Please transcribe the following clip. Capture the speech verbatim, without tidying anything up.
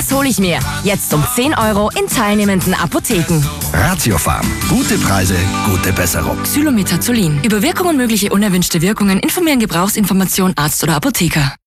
Das hole ich mir. Jetzt um zehn Euro in teilnehmenden Apotheken. Ratiofarm. Gute Preise, gute Besserung. Xylometazolin. Über Wirkung und mögliche unerwünschte Wirkungen informieren Gebrauchsinformation Arzt oder Apotheker.